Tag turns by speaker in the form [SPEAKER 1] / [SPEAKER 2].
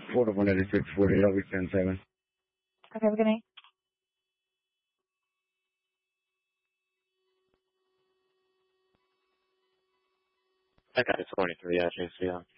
[SPEAKER 1] Florida 18648, I'll be 10-7.
[SPEAKER 2] Okay, have a good night.
[SPEAKER 3] I got a 23 at JCL.